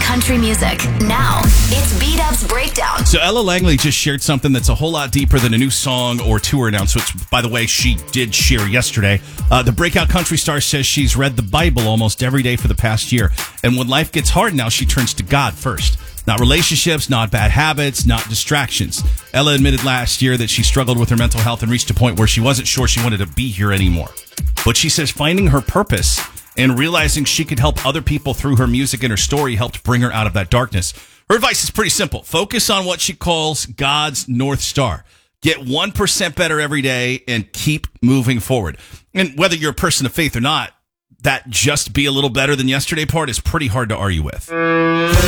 country music. Now, it's B-Dub's Breakdown. So Ella Langley just shared something that's a whole lot deeper than a new song or tour announcement, which, by the way, she did share yesterday. The breakout country star says she's read the Bible almost every day for the past year. And when life gets hard now, she turns to God first. Not relationships, not bad habits, not distractions. Ella admitted last year that she struggled with her mental health and reached a point where she wasn't sure she wanted to be here anymore. But she says finding her purpose and realizing she could help other people through her music and her story helped bring her out of that darkness. Her advice is pretty simple. Focus on what she calls God's North Star. Get 1% better every day and keep moving forward. And whether you're a person of faith or not, that just be a little better than yesterday part is pretty hard to argue with.